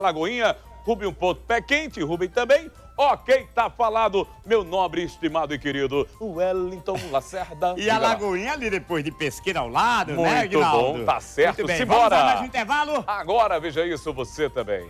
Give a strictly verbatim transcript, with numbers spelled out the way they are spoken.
Lagoinha, Rubem um ponto pé quente, Rubem também. Ok, tá falado, meu nobre, estimado e querido Wellington Lacerda. E a Lagoinha ali depois de Pesqueira ao lado, Muito né, Aguinaldo? bom, tá certo. Muito bem, Simbora. vamos a mais um intervalo? Agora veja isso você também.